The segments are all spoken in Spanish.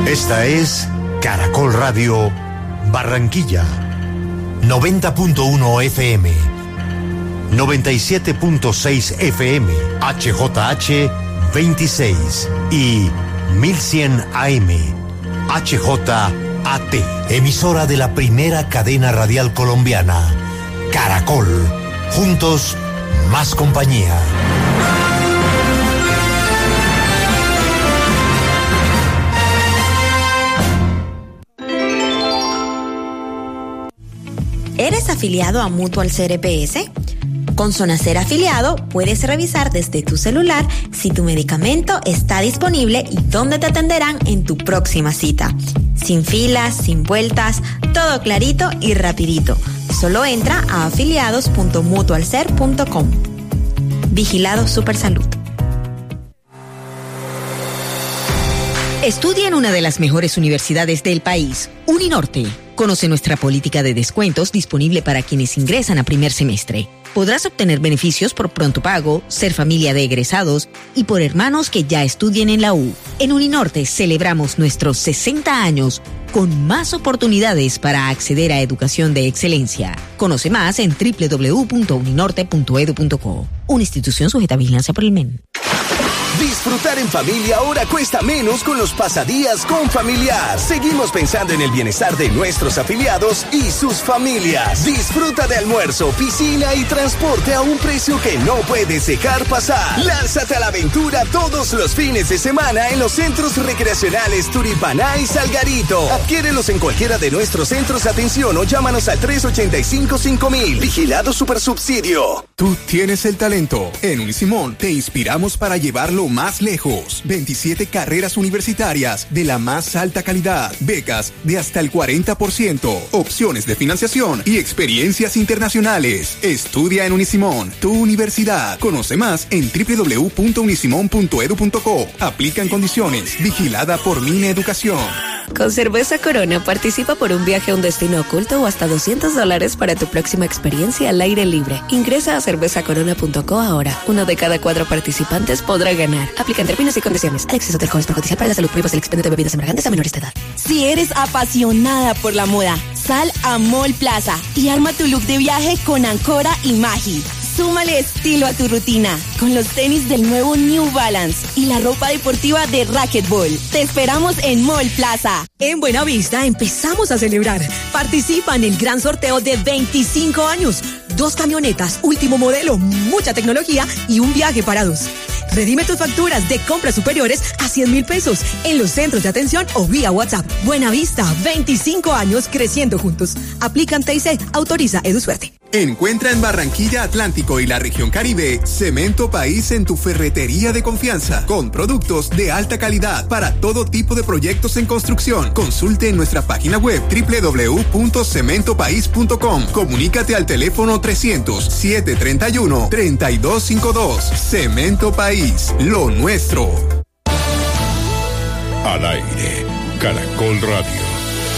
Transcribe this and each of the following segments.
Esta es Caracol Radio Barranquilla, 90.1 FM, 97.6 FM, HJH 26 y 1100 AM, HJAT, emisora de la primera cadena radial colombiana, Caracol, juntos más compañía. ¿Eres afiliado a Mutual CRPS? Con Sonacer Afiliado puedes revisar desde tu celular si tu medicamento está disponible y dónde te atenderán en tu próxima cita. Sin filas, sin vueltas, todo clarito y rapidito. Solo entra a afiliados.mutualcer.com. Vigilado Supersalud. Estudia en una de las mejores universidades del país, Uninorte. Conoce nuestra política de descuentos disponible para quienes ingresan a primer semestre. Podrás obtener beneficios por pronto pago, ser familia de egresados y por hermanos que ya estudien en la U. En Uninorte celebramos nuestros 60 años con más oportunidades para acceder a educación de excelencia. Conoce más en www.uninorte.edu.co. Una institución sujeta a vigilancia por el MEN. Disfrutar en familia ahora cuesta menos con los pasadías con Familiar. Seguimos pensando en el bienestar de nuestros afiliados y sus familias. Disfruta de almuerzo, piscina y transporte a un precio que no puedes dejar pasar. Lánzate a la aventura todos los fines de semana en los centros recreacionales Turipaná y Salgarito. Adquiérelos en cualquiera de nuestros centros de atención o llámanos al 385-5000. Vigilado Supersubsidio. Tú tienes el talento. En Unisimón te inspiramos para llevarlo más lejos. 27 carreras universitarias de la más alta calidad, becas de hasta el 40%, opciones de financiación y experiencias internacionales. Estudia en Unisimón, tu universidad. Conoce más en www.unisimon.edu.co. Aplican condiciones. Vigilada por Mineducación. Con Cerveza Corona participa por un viaje a un destino oculto o hasta $200 para tu próxima experiencia al aire libre. Ingresa a cervezacorona.co ahora. 1 de cada 4 participantes podrá ganar. Aplican términos y condiciones. El exceso de alcohol es perjudicial para la salud. Prohíbas el expendio de bebidas embriagantes a menores de edad. Si eres apasionada por la moda, sal a Mall Plaza y arma tu look de viaje con Ancora y Magi. Súmale estilo a tu rutina con los tenis del nuevo New Balance y la ropa deportiva de Racquetball. Te esperamos en Mall Plaza. En Buenavista empezamos a celebrar. Participa en el gran sorteo de 25 años. 2 camionetas, último modelo, mucha tecnología y un viaje para 2. Redime tus facturas de compras superiores a 100,000 pesos en los centros de atención o vía WhatsApp. Buenavista, 25 años creciendo juntos. Aplican TIC, autoriza EduSuerte. Encuentra en Barranquilla Atlántico y la región Caribe Cemento País en tu ferretería de confianza, con productos de alta calidad para todo tipo de proyectos en construcción. Consulte en nuestra página web www.cementopaís.com. Comunícate al teléfono 300-731-3252. Cemento País, lo nuestro. Al aire, Caracol Radio.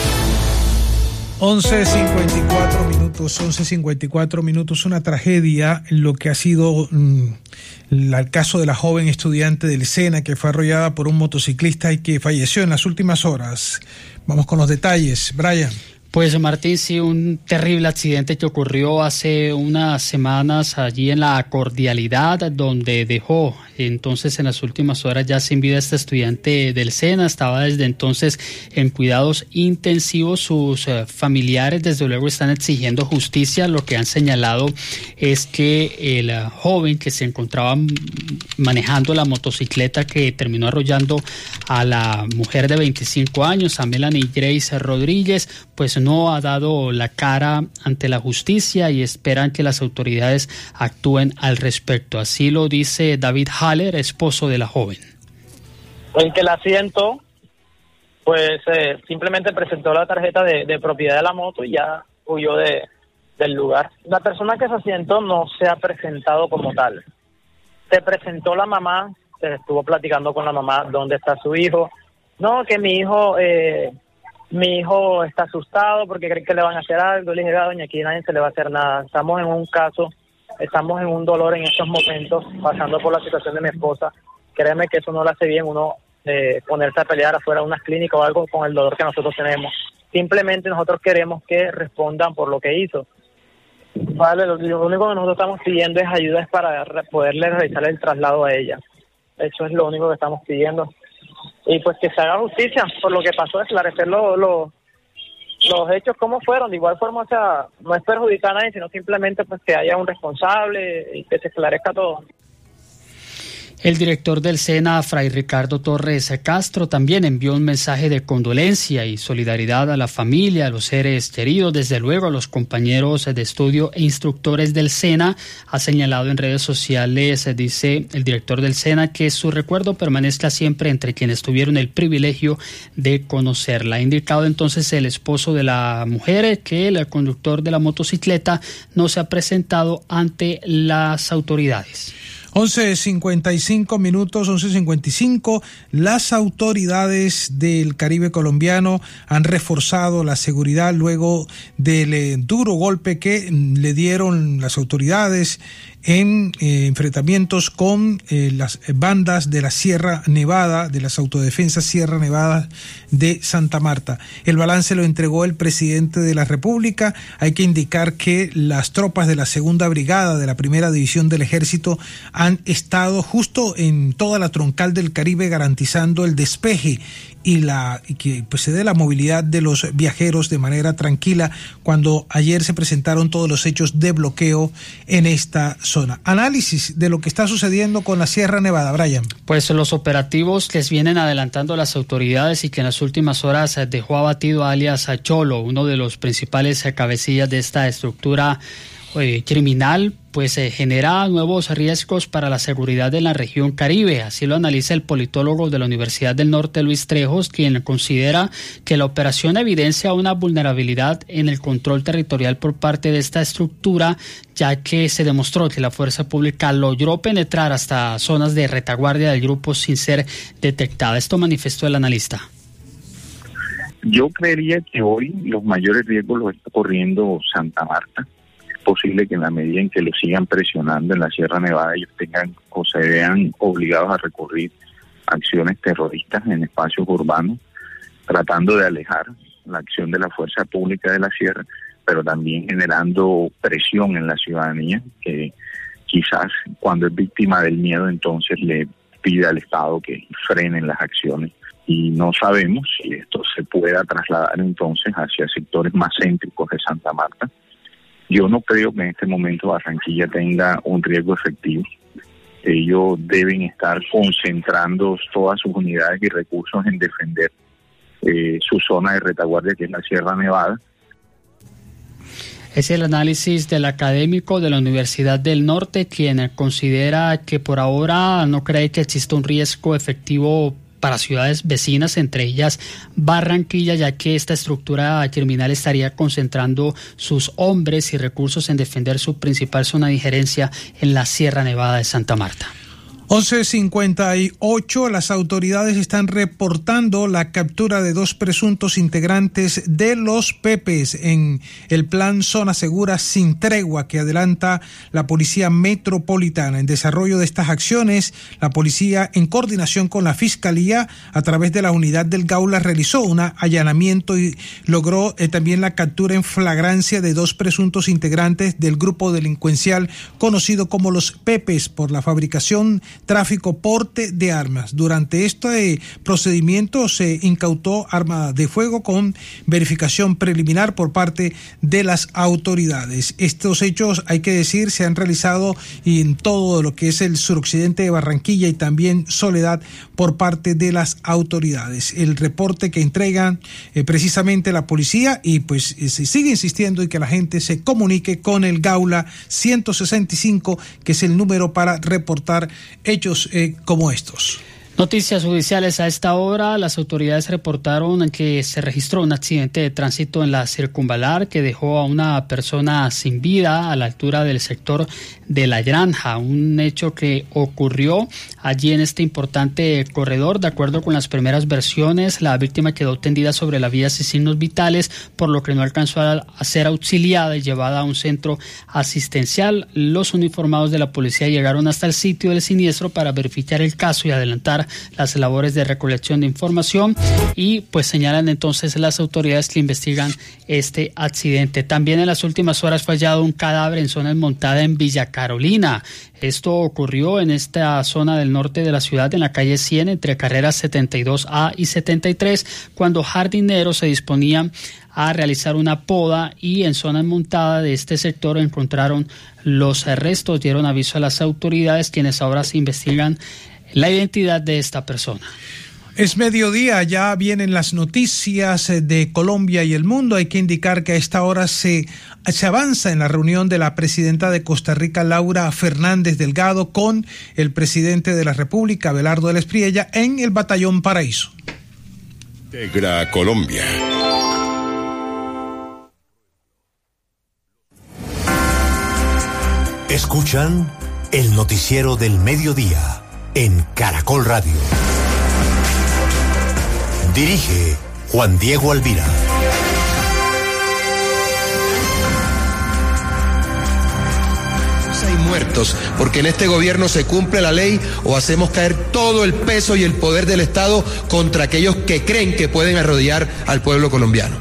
11:54 minutos, una tragedia en lo que ha sido el caso de la joven estudiante del SENA que fue arrollada por un motociclista y que falleció en las últimas horas. Vamos con los detalles, Brian. Pues Martín, sí, un terrible accidente que ocurrió hace unas semanas allí en la Cordialidad, donde dejó entonces en las últimas horas ya sin vida este estudiante del SENA. Estaba desde entonces en cuidados intensivos. Sus familiares desde luego están exigiendo justicia. Lo que han señalado es que el joven que se encontraba manejando la motocicleta que terminó arrollando a la mujer de 25 años, a Melanie Grace Rodríguez, pues no ha dado la cara ante la justicia y esperan que las autoridades actúen al respecto. Así lo dice David Haller, esposo de la joven. El que la asiento, pues simplemente presentó la tarjeta de propiedad de la moto y ya huyó del lugar. La persona que se asientó no se ha presentado como tal. Se presentó la mamá, se estuvo platicando con la mamá dónde está su hijo. No, que mi hijo está asustado porque cree que le van a hacer algo. Le dije, doña, aquí a nadie se le va a hacer nada. Estamos en un caso, estamos en un dolor en estos momentos, pasando por la situación de mi esposa. Créeme que eso no le hace bien uno ponerse a pelear afuera de unas clínicas o algo con el dolor que nosotros tenemos. Simplemente nosotros queremos que respondan por lo que hizo. Vale, lo único que nosotros estamos pidiendo es ayuda para poderle realizar el traslado a ella. Eso es lo único que estamos pidiendo. Y pues que se haga justicia por lo que pasó, esclarecer los hechos como fueron. De igual forma, o sea, no es perjudicar a nadie, sino simplemente pues que haya un responsable y que se esclarezca todo. El director del SENA, Fray Ricardo Torres Castro, también envió un mensaje de condolencia y solidaridad a la familia, a los seres queridos, desde luego a los compañeros de estudio e instructores del SENA. Ha señalado en redes sociales, dice el director del SENA, que su recuerdo permanezca siempre entre quienes tuvieron el privilegio de conocerla. Ha indicado entonces el esposo de la mujer que el conductor de la motocicleta no se ha presentado ante las autoridades. 11:55 minutos, 11:55. Las autoridades del Caribe colombiano han reforzado la seguridad luego del duro golpe que le dieron las autoridades en enfrentamientos con las bandas de la Sierra Nevada, de las autodefensas Sierra Nevada de Santa Marta. El balance lo entregó el presidente de la República. Hay que indicar que las tropas de la Segunda Brigada de la Primera División del Ejército han estado justo en toda la troncal del Caribe garantizando el despeje y que pues se dé la movilidad de los viajeros de manera tranquila cuando ayer se presentaron todos los hechos de bloqueo en esta zona. Análisis de lo que está sucediendo con la Sierra Nevada, Brian. Pues los operativos que vienen adelantando las autoridades y que en las últimas horas dejó abatido a alias Cholo, uno de los principales cabecillas de esta estructura criminal, pues genera nuevos riesgos para la seguridad en la región Caribe. Así lo analiza el politólogo de la Universidad del Norte, Luis Trejos, quien considera que la operación evidencia una vulnerabilidad en el control territorial por parte de esta estructura, ya que se demostró que la fuerza pública logró penetrar hasta zonas de retaguardia del grupo sin ser detectada. Esto manifestó el analista. Yo creería que hoy los mayores riesgos los está corriendo Santa Marta. Posible que en la medida en que lo sigan presionando en la Sierra Nevada ellos tengan o se vean obligados a recurrir a acciones terroristas en espacios urbanos, tratando de alejar la acción de la fuerza pública de la sierra, pero también generando presión en la ciudadanía, que quizás cuando es víctima del miedo entonces le pide al Estado que frenen las acciones. Y no sabemos si esto se pueda trasladar entonces hacia sectores más céntricos de Santa Marta. Yo no creo que en este momento Barranquilla tenga un riesgo efectivo. Ellos deben estar concentrando todas sus unidades y recursos en defender su zona de retaguardia, que es la Sierra Nevada. Es el análisis del académico de la Universidad del Norte, quien considera que por ahora no cree que exista un riesgo efectivo para ciudades vecinas, entre ellas Barranquilla, ya que esta estructura criminal estaría concentrando sus hombres y recursos en defender su principal zona de injerencia en la Sierra Nevada de Santa Marta. 11:58, las autoridades están reportando la captura de 2 presuntos integrantes de los Pepes en el plan Zona Segura Sin Tregua que adelanta la Policía Metropolitana. En desarrollo de estas acciones, la policía, en coordinación con la Fiscalía, a través de la unidad del Gaula, realizó un allanamiento y logró también la captura en flagrancia de 2 presuntos integrantes del grupo delincuencial conocido como los Pepes por la fabricación, tráfico, porte de armas. Durante este procedimiento se incautó arma de fuego con verificación preliminar por parte de las autoridades. Estos hechos, hay que decir, se han realizado en todo lo que es el suroccidente de Barranquilla y también Soledad por parte de las autoridades. El reporte que entregan precisamente la policía, y pues se sigue insistiendo en que la gente se comunique con el Gaula 165, que es el número para reportar hechos como estos. Noticias judiciales a esta hora. Las autoridades reportaron que se registró un accidente de tránsito en la Circunvalar que dejó a una persona sin vida a la altura del sector de La Granja, un hecho que ocurrió allí en este importante corredor. De acuerdo con las primeras versiones, la víctima quedó tendida sobre la vía sin signos vitales, por lo que no alcanzó a ser auxiliada y llevada a un centro asistencial. Los uniformados de la policía llegaron hasta el sitio del siniestro para verificar el caso y adelantar continuar las labores de recolección de información y pues señalan entonces las autoridades que investigan este accidente. También en las últimas horas fue hallado un cadáver en zona montada en Villa Carolina. Esto ocurrió en esta zona del norte de la ciudad, en la calle 100, entre carreras 72A y 73, cuando jardineros se disponían a realizar una poda y en zona montada de este sector encontraron los restos, dieron aviso a las autoridades, quienes ahora se investigan la identidad de esta persona. Es mediodía, ya vienen las noticias de Colombia y el mundo. Hay que indicar que a esta hora se avanza en la reunión de la presidenta de Costa Rica, Laura Fernández Delgado, con el presidente de la República, Abelardo del Espriella, en el Batallón Paraíso. Integra Colombia. Escuchan el noticiero del mediodía en Caracol Radio. Dirige Juan Diego Alvira. Hay muertos, porque en este gobierno se cumple la ley o hacemos caer todo el peso y el poder del Estado contra aquellos que creen que pueden arrodillar al pueblo colombiano.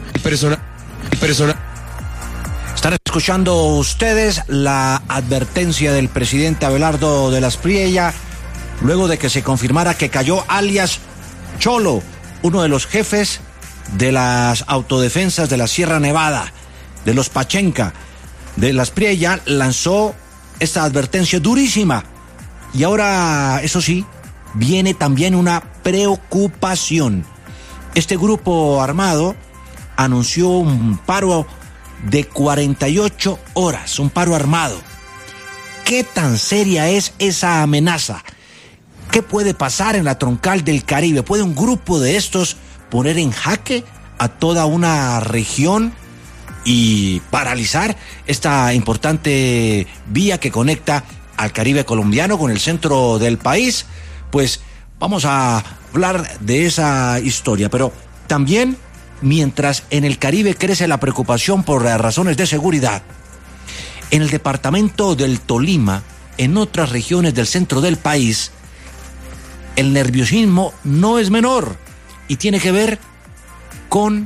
Están escuchando ustedes la advertencia del presidente Abelardo de Espriella luego de que se confirmara que cayó alias Cholo, uno de los jefes de las autodefensas de la Sierra Nevada, de los Pachenca. De Espriella lanzó esta advertencia durísima. Y ahora, eso sí, viene también una preocupación. Este grupo armado anunció un paro de 48 horas, un paro armado. ¿Qué tan seria es esa amenaza? ¿Qué puede pasar en la troncal del Caribe? ¿Puede un grupo de estos poner en jaque a toda una región y paralizar esta importante vía que conecta al Caribe colombiano con el centro del país? Pues vamos a hablar de esa historia, pero también mientras en el Caribe crece la preocupación por razones de seguridad, en el departamento del Tolima, en otras regiones del centro del país, el nerviosismo no es menor y tiene que ver con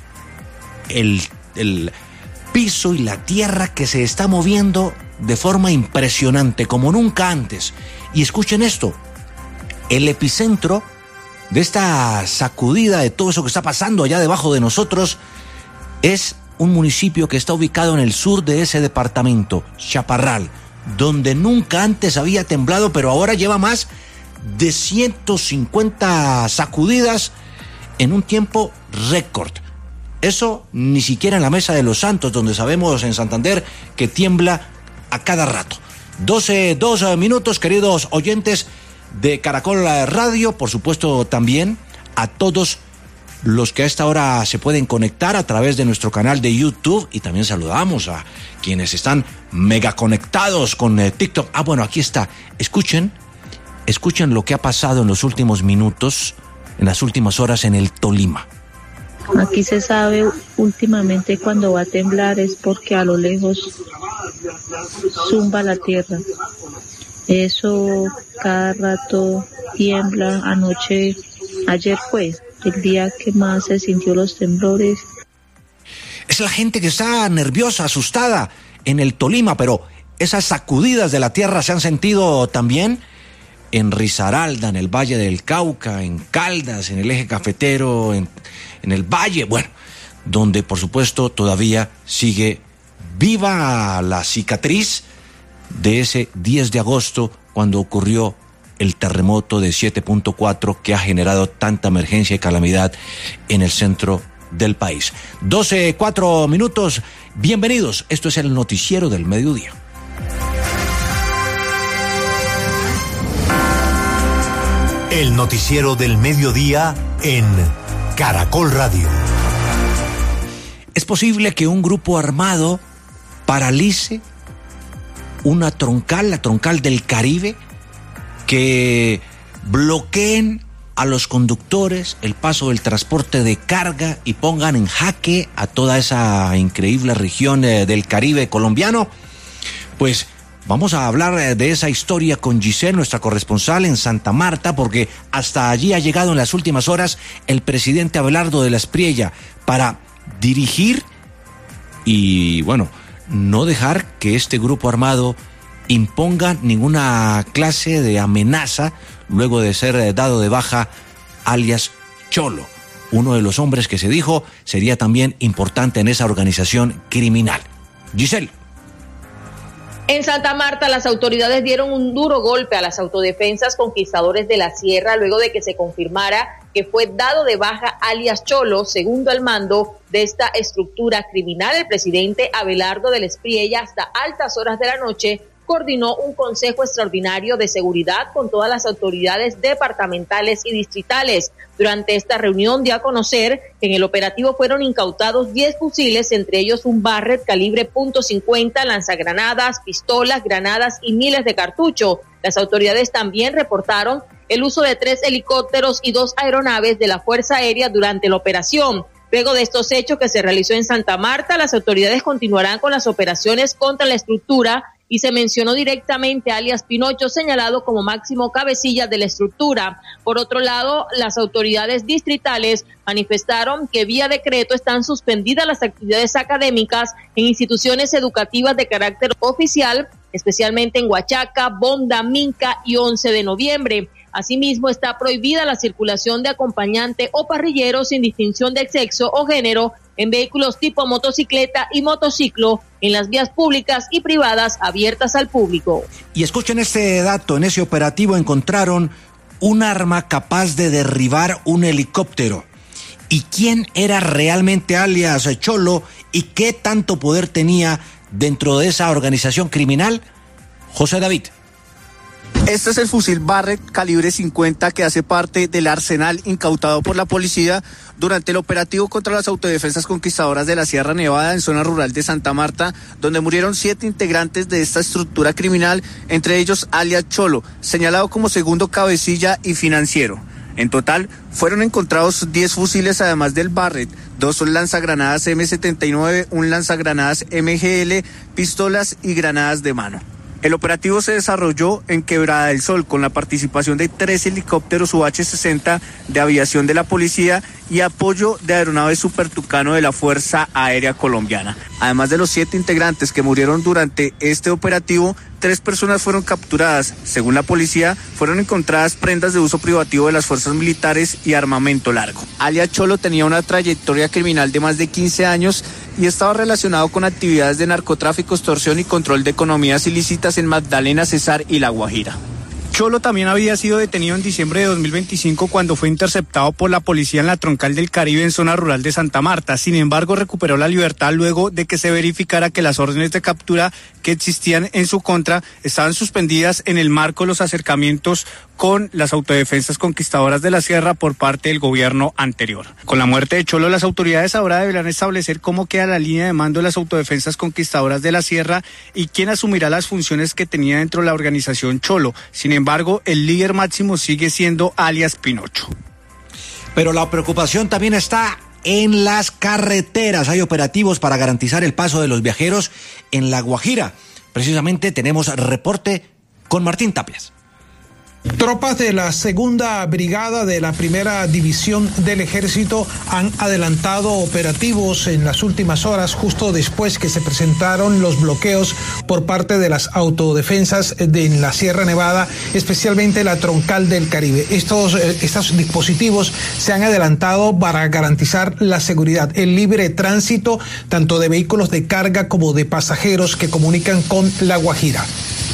el piso y la tierra que se está moviendo de forma impresionante, como nunca antes. Y escuchen esto, el epicentro de esta sacudida de todo eso que está pasando allá debajo de nosotros es un municipio que está ubicado en el sur de ese departamento, Chaparral, donde nunca antes había temblado, pero ahora lleva más de 150 sacudidas en un tiempo récord. Eso ni siquiera en la Mesa de los Santos, donde sabemos en Santander que tiembla a cada rato. 12 minutos, queridos oyentes de Caracol Radio, por supuesto también a todos los que a esta hora se pueden conectar a través de nuestro canal de YouTube, y también saludamos a quienes están mega conectados con TikTok. Bueno, aquí está. Escuchen lo que ha pasado en los últimos minutos, en las últimas horas en el Tolima. Aquí se sabe últimamente cuando va a temblar es porque a lo lejos zumba la tierra. Eso cada rato tiembla. Ayer fue el día que más se sintió los temblores. Es la gente que está nerviosa, asustada en el Tolima, pero esas sacudidas de la tierra se han sentido también en Risaralda, en el Valle del Cauca, en Caldas, en el eje cafetero, en el Valle, bueno, donde por supuesto todavía sigue viva la cicatriz de ese 10 de agosto cuando ocurrió el terremoto de 7.4 que ha generado tanta emergencia y calamidad en el centro del país. 12:04 minutos, bienvenidos, esto es el noticiero del mediodía. El noticiero del mediodía en Caracol Radio. ¿Es posible que un grupo armado paralice una troncal, la troncal del Caribe, que bloqueen a los conductores el paso del transporte de carga y pongan en jaque a toda esa increíble región del Caribe colombiano? Pues Vamos a hablar de esa historia con Giselle, nuestra corresponsal en Santa Marta, porque hasta allí ha llegado en las últimas horas el presidente Abelardo de la Espriella para dirigir y, bueno, no dejar que este grupo armado imponga ninguna clase de amenaza luego de ser dado de baja alias Cholo, uno de los hombres que se dijo sería también importante en esa organización criminal. Giselle. En Santa Marta, las autoridades dieron un duro golpe a las autodefensas Conquistadores de la Sierra luego de que se confirmara que fue dado de baja alias Cholo, segundo al mando de esta estructura criminal. El presidente Abelardo de la Espriella, hasta altas horas de la noche, coordinó un consejo extraordinario de seguridad con todas las autoridades departamentales y distritales. Durante esta reunión dio a conocer que en el operativo fueron incautados 10 fusiles, entre ellos un Barrett calibre .50, lanzagranadas, pistolas, granadas y miles de cartuchos. Las autoridades también reportaron el uso de 3 helicópteros y 2 aeronaves de la Fuerza Aérea durante la operación. Luego de estos hechos que se realizó en Santa Marta, las autoridades continuarán con las operaciones contra la estructura y se mencionó directamente a alias Pinocho, señalado como máximo cabecilla de la estructura. Por otro lado, las autoridades distritales manifestaron que vía decreto están suspendidas las actividades académicas en instituciones educativas de carácter oficial, especialmente en Huachaca, Bonda, Minca y 11 de noviembre. Asimismo, está prohibida la circulación de acompañante o parrillero sin distinción de sexo o género en vehículos tipo motocicleta y motociclo en las vías públicas y privadas abiertas al público. Y escuchen este dato, en ese operativo encontraron un arma capaz de derribar un helicóptero. ¿Y quién era realmente alias Cholo y qué tanto poder tenía dentro de esa organización criminal? José David. Este es el fusil Barrett calibre .50 que hace parte del arsenal incautado por la policía durante el operativo contra las autodefensas Conquistadoras de la Sierra Nevada en zona rural de Santa Marta, donde murieron 7 integrantes de esta estructura criminal, entre ellos alias Cholo, señalado como segundo cabecilla y financiero. En total, fueron encontrados 10 fusiles además del Barrett, 2 lanzagranadas M79, un lanzagranadas MGL, pistolas y granadas de mano. El operativo se desarrolló en Quebrada del Sol con la participación de 3 helicópteros UH-60 de aviación de la policía y apoyo de aeronaves Super Tucano de la Fuerza Aérea Colombiana. Además de los 7 integrantes que murieron durante este operativo, 3 personas fueron capturadas. Según la policía, fueron encontradas prendas de uso privativo de las fuerzas militares y armamento largo. Alias Cholo tenía una trayectoria criminal de más de 15 años y estaba relacionado con actividades de narcotráfico, extorsión y control de economías ilícitas en Magdalena, Cesar y La Guajira. Cholo también había sido detenido en diciembre de 2025 cuando fue interceptado por la policía en la Troncal del Caribe en zona rural de Santa Marta. Sin embargo, recuperó la libertad luego de que se verificara que las órdenes de captura que existían en su contra estaban suspendidas en el marco de los acercamientos con las autodefensas Conquistadoras de la Sierra por parte del gobierno anterior. Con la muerte de Cholo, las autoridades ahora deberán establecer cómo queda la línea de mando de las autodefensas Conquistadoras de la Sierra y quién asumirá las funciones que tenía dentro de la organización Cholo. Sin embargo, el líder máximo sigue siendo alias Pinocho. Pero la preocupación también está en las carreteras. Hay operativos para garantizar el paso de los viajeros en La Guajira. Precisamente tenemos reporte con Martín Tapias. Tropas de la segunda brigada de la primera división del ejército han adelantado operativos en las últimas horas, justo después que se presentaron los bloqueos por parte de las autodefensas en la Sierra Nevada, especialmente la Troncal del Caribe. Estos dispositivos se han adelantado para garantizar la seguridad, el libre tránsito tanto de vehículos de carga como de pasajeros que comunican con La Guajira.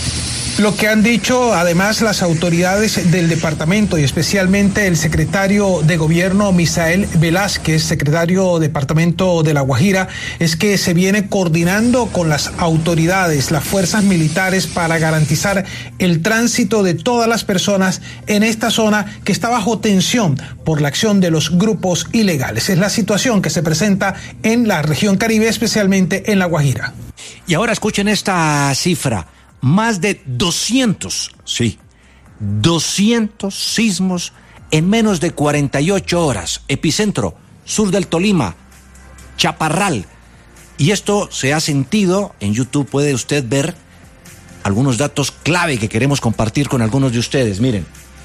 Lo que han dicho además las autoridades del departamento y especialmente el secretario de gobierno Misael Velázquez, secretario departamento de La Guajira, es que se viene coordinando con las autoridades, las fuerzas militares para garantizar el tránsito de todas las personas en esta zona que está bajo tensión por la acción de los grupos ilegales. Es la situación que se presenta en la región Caribe, especialmente en La Guajira. Y ahora escuchen esta cifra. Más de 200 sismos en menos de 48 horas. Epicentro, sur del Tolima, Chaparral. Y esto se ha sentido, en YouTube puede usted ver algunos datos clave que queremos compartir con algunos de ustedes. Miren,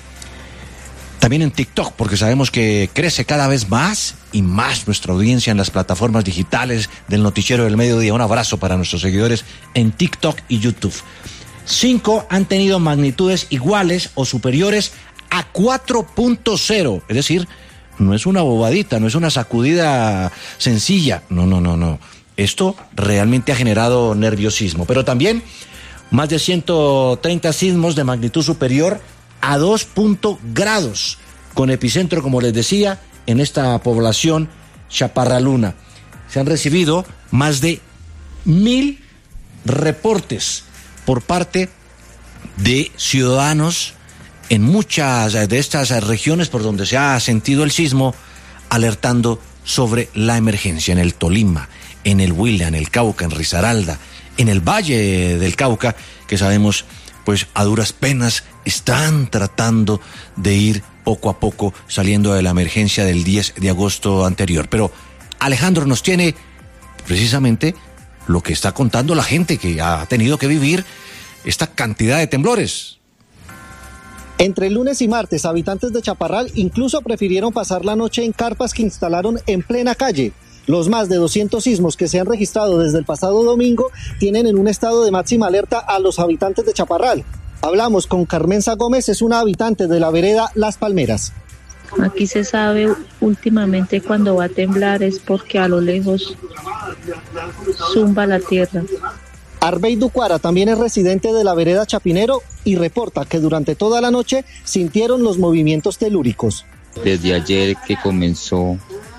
también en TikTok, porque sabemos que crece cada vez más y más nuestra audiencia en las plataformas digitales del Noticiero del Mediodía. Un abrazo para nuestros seguidores en TikTok y YouTube. 5 han tenido magnitudes iguales o superiores a 4.0, es decir, no es una bobadita, no es una sacudida sencilla, no. Esto realmente ha generado nerviosismo, pero también más de 130 sismos de magnitud superior a 2 grados, con epicentro, como les decía, en esta población Chaparraluna. Se han recibido más de 1,000 reportes por parte de ciudadanos en muchas de estas regiones por donde se ha sentido el sismo, alertando sobre la emergencia en el Tolima, en el Huila, en el Cauca, en Risaralda, en el Valle del Cauca, que sabemos, pues a duras penas están tratando de ir poco a poco saliendo de la emergencia del 10 de agosto anterior. Pero Alejandro nos tiene precisamente lo que está contando la gente que ha tenido que vivir esta cantidad de temblores. Entre lunes y martes, habitantes de Chaparral incluso prefirieron pasar la noche en carpas que instalaron en plena calle. Los más de 200 sismos que se han registrado desde el pasado domingo tienen en un estado de máxima alerta a los habitantes de Chaparral. Hablamos con Carmenza Gómez, es una habitante de la vereda Las Palmeras. Aquí se sabe últimamente cuando va a temblar es porque a lo lejos zumba la tierra. Arbey Ducuara también es residente de la vereda Chapinero y reporta que durante toda la noche sintieron los movimientos telúricos. Desde ayer que comenzó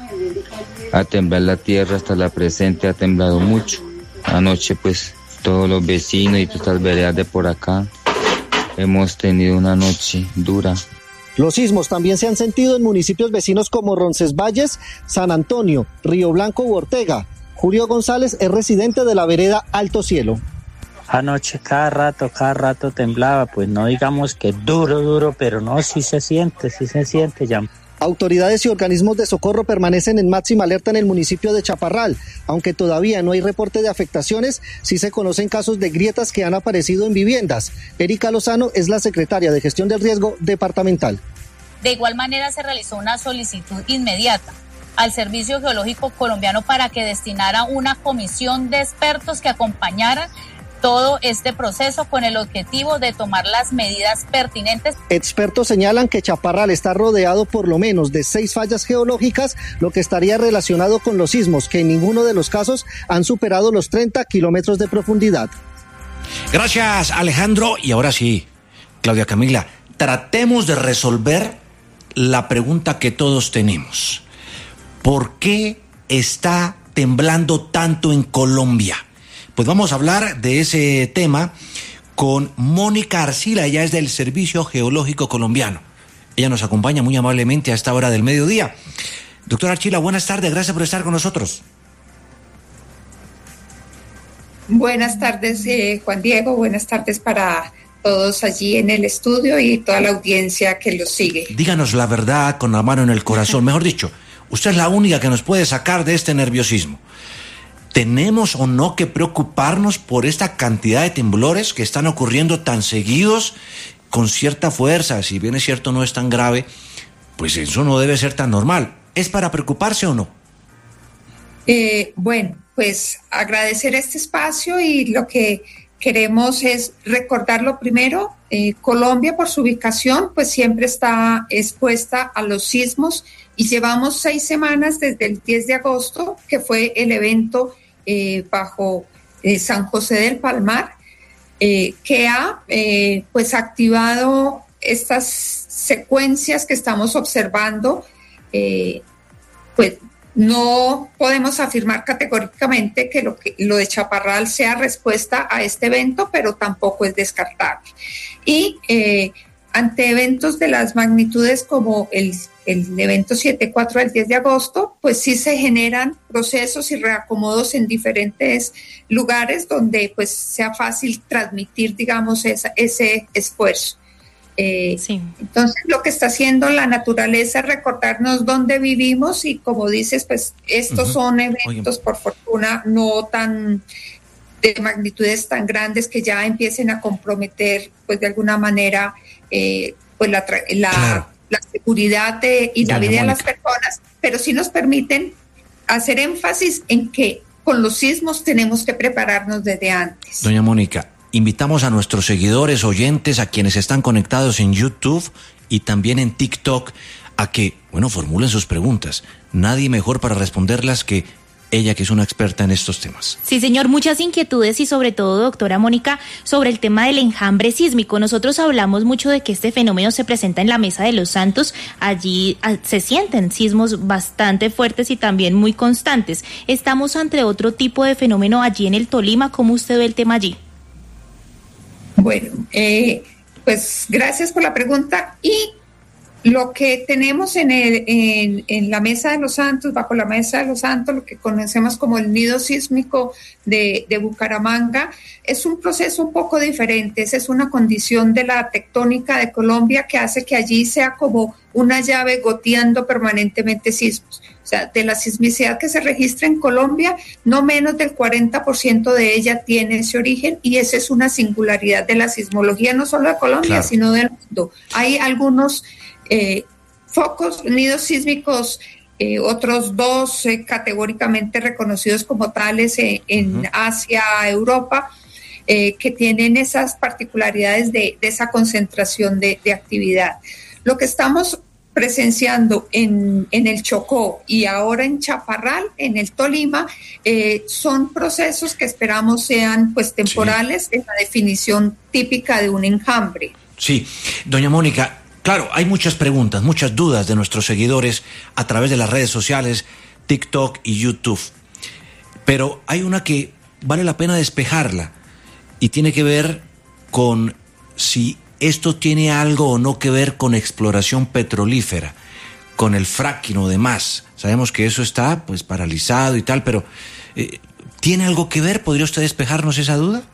a temblar la tierra hasta la presente ha temblado mucho. Anoche pues todos los vecinos y todas las veredas de por acá hemos tenido una noche dura. Los sismos también se han sentido en municipios vecinos como Roncesvalles, San Antonio, Río Blanco u Ortega. Julio González es residente de la vereda Alto Cielo. Anoche cada rato temblaba, pues no digamos que duro, pero no, sí se siente ya. Autoridades y organismos de socorro permanecen en máxima alerta en el municipio de Chaparral. Aunque todavía no hay reporte de afectaciones, sí se conocen casos de grietas que han aparecido en viviendas. Erika Lozano es la secretaria de Gestión del Riesgo departamental. De igual manera se realizó una solicitud inmediata al Servicio Geológico Colombiano para que destinara una comisión de expertos que acompañaran todo este proceso con el objetivo de tomar las medidas pertinentes. Expertos señalan que Chaparral está rodeado por lo menos de 6 fallas geológicas, lo que estaría relacionado con los sismos, que en ninguno de los casos han superado los 30 kilómetros de profundidad. Gracias, Alejandro. Y ahora sí, Claudia Camila, tratemos de resolver la pregunta que todos tenemos. ¿Por qué está temblando tanto en Colombia? Pues vamos a hablar de ese tema con Mónica Arcila, ella es del Servicio Geológico Colombiano. Ella nos acompaña muy amablemente a esta hora del mediodía. Doctora Arcila, buenas tardes, gracias por estar con nosotros. Buenas tardes, Juan Diego, buenas tardes para todos allí en el estudio y toda la audiencia que los sigue. Díganos la verdad con la mano en el corazón, mejor dicho, usted es la única que nos puede sacar de este nerviosismo. ¿Tenemos o no que preocuparnos por esta cantidad de temblores que están ocurriendo tan seguidos, con cierta fuerza? Si bien es cierto no es tan grave, pues eso no debe ser tan normal. ¿Es para preocuparse o no? Bueno, pues agradecer este espacio y lo que queremos es recordarlo primero. Colombia, por su ubicación, pues siempre está expuesta a los sismos y llevamos 6 semanas desde el 10 de agosto, que fue el evento bajo San José del Palmar, que ha pues activado estas secuencias que estamos observando. Pues no podemos afirmar categóricamente que lo de Chaparral sea respuesta a este evento, pero tampoco es descartable. Y ante eventos de las magnitudes como el evento 7.4 del 10 de agosto, pues sí se generan procesos y reacomodos en diferentes lugares donde pues sea fácil transmitir, digamos, ese esfuerzo. Sí. Entonces lo que está haciendo la naturaleza es recordarnos dónde vivimos y como dices, pues estos son eventos por fortuna no tan de magnitudes tan grandes que ya empiecen a comprometer, pues de alguna manera, pues la seguridad y la vida de las personas, pero sí nos permiten hacer énfasis en que con los sismos tenemos que prepararnos desde antes. Doña Mónica, invitamos a nuestros seguidores, oyentes, a quienes están conectados en YouTube y también en TikTok, a que, formulen sus preguntas. Nadie mejor para responderlas que ella, que es una experta en estos temas. Sí, señor, muchas inquietudes y sobre todo, doctora Mónica, sobre el tema del enjambre sísmico. Nosotros hablamos mucho de que este fenómeno se presenta en la Mesa de los Santos. Allí se sienten sismos bastante fuertes y también muy constantes. ¿Estamos ante otro tipo de fenómeno allí en el Tolima? ¿Cómo usted ve el tema allí? Bueno, pues gracias por la pregunta. Y lo que tenemos en la Mesa de los Santos, bajo la Mesa de los Santos, lo que conocemos como el nido sísmico de Bucaramanga, es un proceso un poco diferente. Esa es una condición de la tectónica de Colombia que hace que allí sea como una llave goteando permanentemente sismos. O sea, de la sismicidad que se registra en Colombia, no menos del 40% de ella tiene ese origen, y esa es una singularidad de la sismología, no solo de Colombia, sino del mundo. Hay algunos focos, nidos sísmicos, otros dos categóricamente reconocidos como tales en Asia, Europa, que tienen esas particularidades de esa concentración de actividad. Lo que estamos presenciando en el Chocó y ahora en Chaparral, en el Tolima, son procesos que esperamos sean pues temporales, en la definición típica de un enjambre. Sí, doña Mónica, claro, hay muchas preguntas, muchas dudas de nuestros seguidores a través de las redes sociales, TikTok y YouTube. Pero hay una que vale la pena despejarla y tiene que ver con si esto tiene algo o no que ver con exploración petrolífera, con el fracking o demás. Sabemos que eso está pues paralizado y tal, pero ¿tiene algo que ver? ¿Podría usted despejarnos esa duda?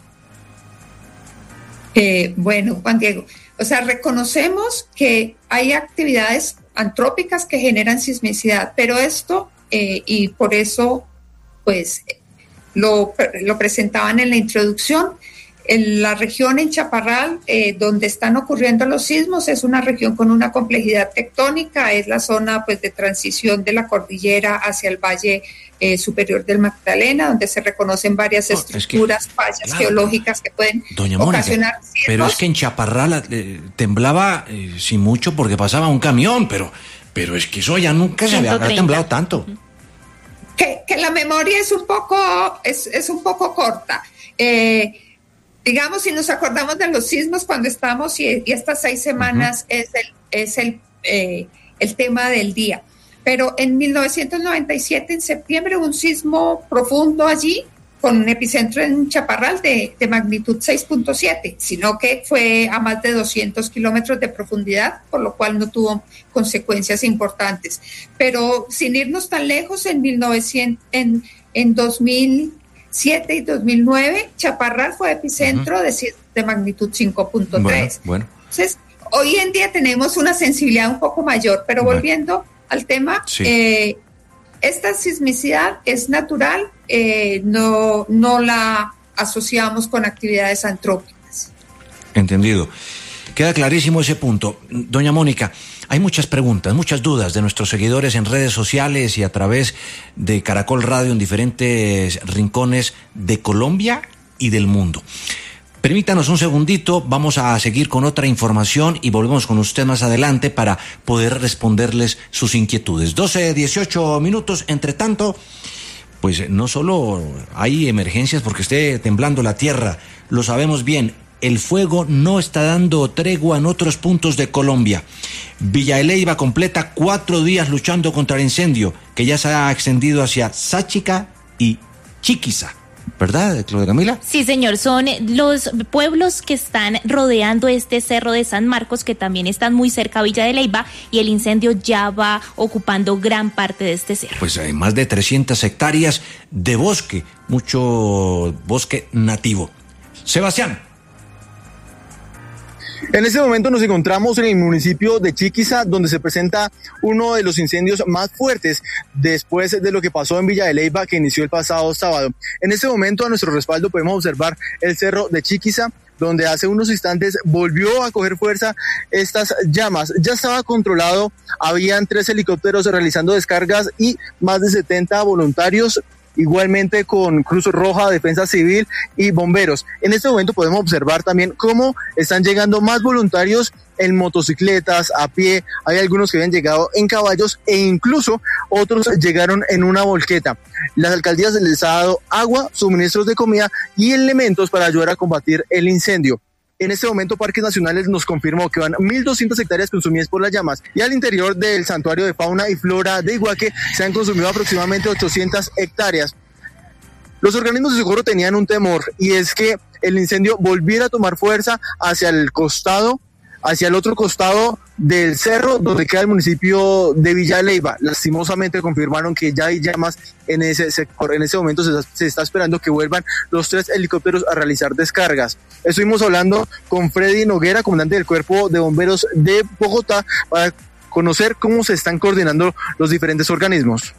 Bueno, Juan Diego, o sea, reconocemos que hay actividades antrópicas que generan sismicidad, pero esto, y por eso, pues, lo presentaban en la introducción, en la región en Chaparral, donde están ocurriendo los sismos, es una región con una complejidad tectónica, es la zona pues de transición de la cordillera hacia el valle superior del Magdalena, donde se reconocen varias estructuras, fallas geológicas que pueden ocasionar sismos. Pero es que en Chaparral temblaba sin mucho porque pasaba un camión, pero es que eso ya nunca se había temblado tanto. Que la memoria es un poco corta. Digamos, si nos acordamos de los sismos cuando estamos, y estas 6 semanas es el tema del día. Pero en 1997, en septiembre, un sismo profundo allí, con un epicentro en Chaparral de magnitud 6.7, sino que fue a más de 200 kilómetros de profundidad, por lo cual no tuvo consecuencias importantes. Pero sin irnos tan lejos, en 2007 y 2009, Chaparral fue epicentro de magnitud 5.3. Bueno. Entonces, hoy en día tenemos una sensibilidad un poco mayor, pero volviendo al tema, esta sismicidad es natural, no la asociamos con actividades antrópicas. Entendido. Queda clarísimo ese punto. Doña Mónica, hay muchas preguntas, muchas dudas de nuestros seguidores en redes sociales y a través de Caracol Radio en diferentes rincones de Colombia y del mundo. Permítanos un segundito, vamos a seguir con otra información y volvemos con usted más adelante para poder responderles sus inquietudes. 12:18 minutos, entre tanto, pues no solo hay emergencias porque esté temblando la tierra, lo sabemos bien. El fuego no está dando tregua en otros puntos de Colombia. Villa Eleyva completa 4 días luchando contra el incendio, que ya se ha extendido hacia Sáchica y Chiquiza. ¿Verdad, Claudia Camila? Sí, señor, son los pueblos que están rodeando este cerro de San Marcos, que también están muy cerca a Villa de Leyva, y el incendio ya va ocupando gran parte de este cerro. Pues hay más de 300 hectáreas de bosque, mucho bosque nativo. Sebastián. En este momento nos encontramos en el municipio de Chiquiza, donde se presenta uno de los incendios más fuertes después de lo que pasó en Villa de Leyva, que inició el pasado sábado. En este momento, a nuestro respaldo, podemos observar el cerro de Chiquiza, donde hace unos instantes volvió a coger fuerza estas llamas. Ya estaba controlado, habían 3 helicópteros realizando descargas y más de 70 voluntarios, igualmente con Cruz Roja, Defensa Civil y bomberos. En este momento podemos observar también cómo están llegando más voluntarios en motocicletas, a pie. Hay algunos que habían llegado en caballos e incluso otros llegaron en una volqueta. Las alcaldías les ha dado agua, suministros de comida y elementos para ayudar a combatir el incendio. En este momento, Parques Nacionales nos confirmó que van 1.200 hectáreas consumidas por las llamas y al interior del Santuario de Fauna y Flora de Iguaque se han consumido aproximadamente 800 hectáreas. Los organismos de socorro tenían un temor y es que el incendio volviera a tomar fuerza hacia el otro costado del cerro donde queda el municipio de Villa Leyva. Lastimosamente confirmaron que ya hay llamas en ese sector. En ese momento se está esperando que vuelvan los 3 helicópteros a realizar descargas. Estuvimos hablando con Freddy Noguera, comandante del Cuerpo de Bomberos de Bogotá, para conocer cómo se están coordinando los diferentes organismos.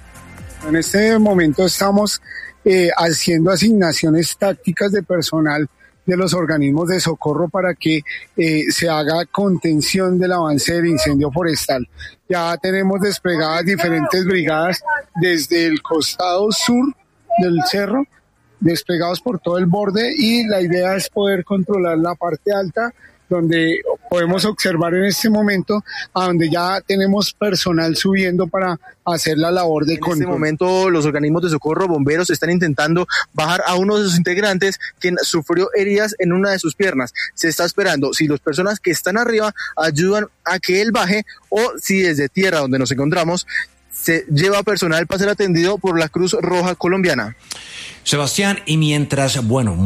En este momento estamos haciendo asignaciones tácticas de personal de los organismos de socorro para que se haga contención del avance del incendio forestal. Ya tenemos desplegadas diferentes brigadas desde el costado sur del cerro, desplegados por todo el borde, y la idea es poder controlar la parte alta, donde podemos observar en este momento a donde ya tenemos personal subiendo para hacer la labor de control. En este momento los organismos de socorro, bomberos, están intentando bajar a uno de sus integrantes quien sufrió heridas en una de sus piernas. Se está esperando si las personas que están arriba ayudan a que él baje o si desde tierra donde nos encontramos se lleva personal para ser atendido por la Cruz Roja colombiana. Sebastián, y mientras,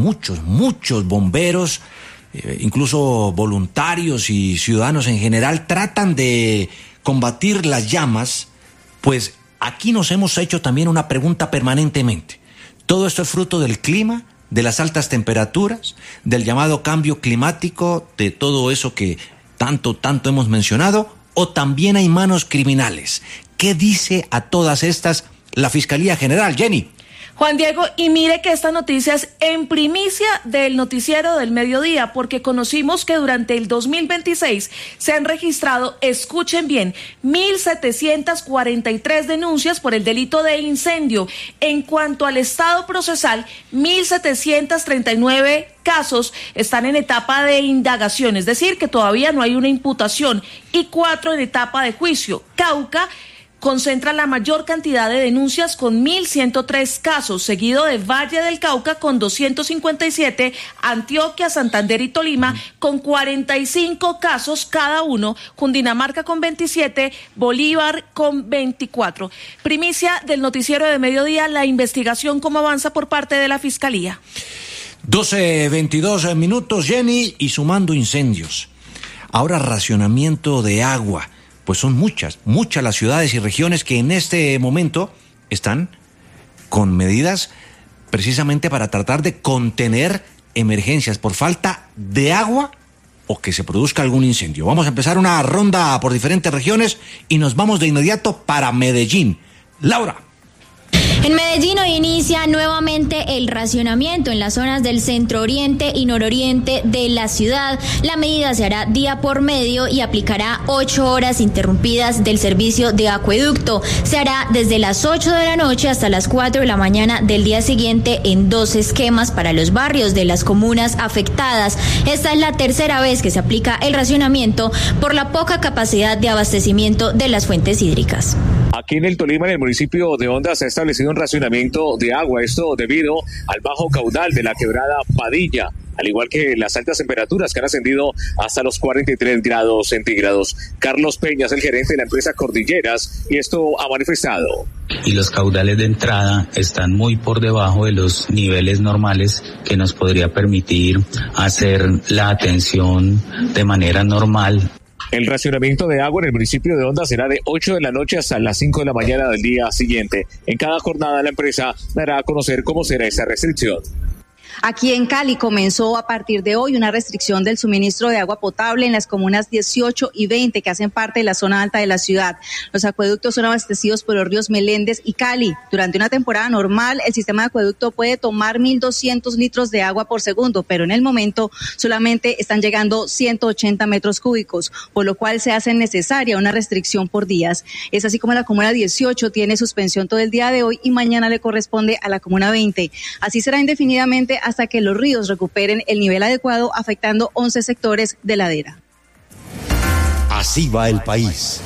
muchos bomberos, incluso voluntarios y ciudadanos en general tratan de combatir las llamas, pues aquí nos hemos hecho también una pregunta permanentemente. ¿Todo esto es fruto del clima, de las altas temperaturas, del llamado cambio climático, de todo eso que tanto hemos mencionado, o también hay manos criminales? ¿Qué dice a todas estas la Fiscalía General, Jenny? Juan Diego, y mire que esta noticia es en primicia del noticiero del mediodía, porque conocimos que durante el 2026 se han registrado, escuchen bien, 1.743 denuncias por el delito de incendio. En cuanto al estado procesal, 1.739 casos están en etapa de indagación, es decir, que todavía no hay una imputación, y 4 en etapa de juicio. Cauca concentra la mayor cantidad de denuncias con 1.103 casos, seguido de Valle del Cauca con 257, Antioquia, Santander y Tolima con 45 casos cada uno, Cundinamarca con 27, Bolívar con 24. Primicia del noticiero de mediodía, la investigación cómo avanza por parte de la Fiscalía. 12:22 minutos, Jenny, y sumando incendios. Ahora racionamiento de agua. Pues son muchas las ciudades y regiones que en este momento están con medidas precisamente para tratar de contener emergencias por falta de agua o que se produzca algún incendio. Vamos a empezar una ronda por diferentes regiones y nos vamos de inmediato para Medellín. Laura. En Medellín hoy inicia nuevamente el racionamiento en las zonas del centro oriente y nororiente de la ciudad. La medida se hará día por medio y aplicará 8 horas interrumpidas del servicio de acueducto. Se hará desde las 8 de la noche hasta las 4 de la mañana del día siguiente en 2 esquemas para los barrios de las comunas afectadas. Esta es la tercera vez que se aplica el racionamiento por la poca capacidad de abastecimiento de las fuentes hídricas. Aquí en el Tolima, en el municipio de Honda, se ha establecido un racionamiento de agua, esto debido al bajo caudal de la quebrada Padilla, al igual que las altas temperaturas que han ascendido hasta los 43 grados centígrados. Carlos Peña es el gerente de la empresa Cordilleras y esto ha manifestado. Y los caudales de entrada están muy por debajo de los niveles normales que nos podría permitir hacer la atención de manera normal. El racionamiento de agua en el municipio de Honda será de 8 de la noche hasta las 5 de la mañana del día siguiente. En cada jornada la empresa dará a conocer cómo será esa restricción. Aquí en Cali comenzó a partir de hoy una restricción del suministro de agua potable en las comunas 18 y 20 que hacen parte de la zona alta de la ciudad. Los acueductos son abastecidos por los ríos Meléndez y Cali. Durante una temporada normal, el sistema de acueducto puede tomar 1.200 litros de agua por segundo, pero en el momento solamente están llegando 180 metros cúbicos, por lo cual se hace necesaria una restricción por días. Es así como la comuna 18 tiene suspensión todo el día de hoy y mañana le corresponde a la comuna 20. Así será indefinidamente hasta que los ríos recuperen el nivel adecuado, afectando 11 sectores de ladera. Así va el país.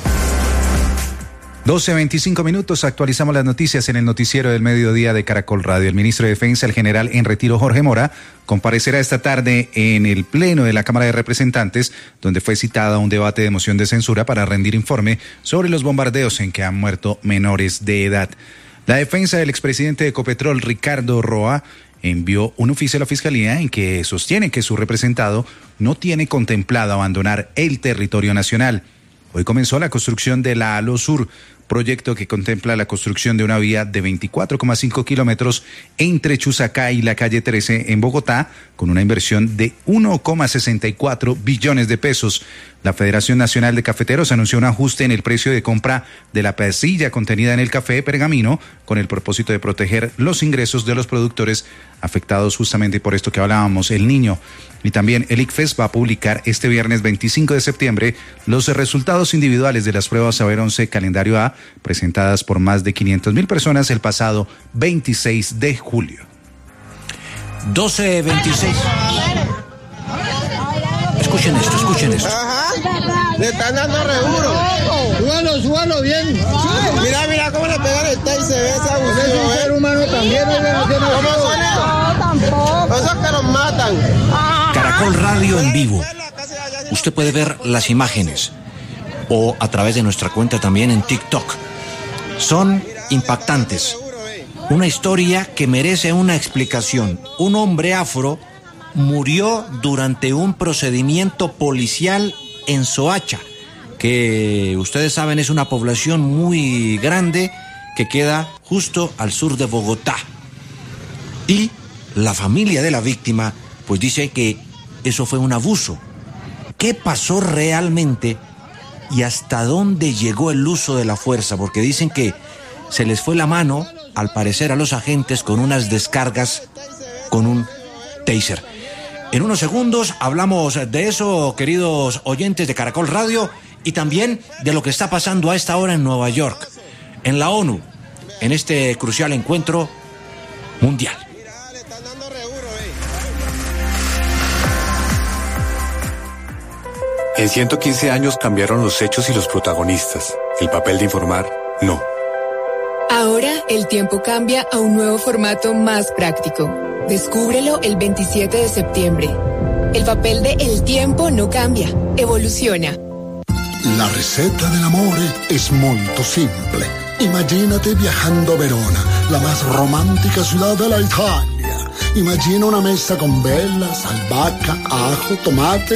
12:25 minutos, actualizamos las noticias en el noticiero del mediodía de Caracol Radio. El ministro de Defensa, el general en retiro Jorge Mora, comparecerá esta tarde en el Pleno de la Cámara de Representantes, donde fue citada a un debate de moción de censura para rendir informe sobre los bombardeos en que han muerto menores de edad. La defensa del expresidente de Ecopetrol, Ricardo Roa, envió un oficio a la Fiscalía en que sostiene que su representado no tiene contemplado abandonar el territorio nacional. Hoy comenzó la construcción de la ALO Sur, proyecto que contempla la construcción de una vía de 24,5 kilómetros entre Chusacá y la calle 13 en Bogotá, con una inversión de 1,64 billones de pesos. La Federación Nacional de Cafeteros anunció un ajuste en el precio de compra de la pasilla contenida en el café Pergamino, con el propósito de proteger los ingresos de los productores afectados justamente por esto que hablábamos, el niño. Y también el ICFES va a publicar este viernes 25 de septiembre los resultados individuales de las pruebas Saber 11 Calendario A, presentadas por más de 500,000 personas el pasado 26 de julio. 12:26. Escuchen esto. Ajá, le están dando re duro. Súbalo bien. Mira cómo le pegan el té y se ve ese abusivo. Es un ser humano también. ¿Cómo son esos? Tampoco. Esos que los matan. Caracol Radio en vivo. Usted puede ver las imágenes o a través de nuestra cuenta también en TikTok. Son impactantes. Una historia que merece una explicación. Un hombre afro murió durante un procedimiento policial en Soacha, que ustedes saben es una población muy grande que queda justo al sur de Bogotá. Y la familia de la víctima pues dice que eso fue un abuso. ¿Qué pasó realmente y hasta dónde llegó el uso de la fuerza? Porque dicen que se les fue la mano, al parecer, a los agentes con unas descargas con un taser. En unos segundos hablamos de eso, queridos oyentes de Caracol Radio, y también de lo que está pasando a esta hora en Nueva York, en la ONU, en este crucial encuentro mundial. En 115 años cambiaron los hechos y los protagonistas. El papel de informar, no. Ahora el tiempo cambia a un nuevo formato más práctico. Descúbrelo el 27 de septiembre. El papel de El Tiempo no cambia, evoluciona. La receta dell'amore es molto simple. Imagínate viajando a Verona, la más romántica ciudad de la Italia. Imagina una mesa con velas, albahaca, ajo, tomate